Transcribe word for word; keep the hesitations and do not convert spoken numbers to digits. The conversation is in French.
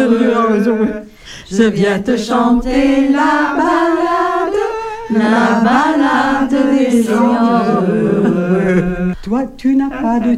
Je viens te chanter la balade, la balade des seigneurs. Toi, tu n'as pas de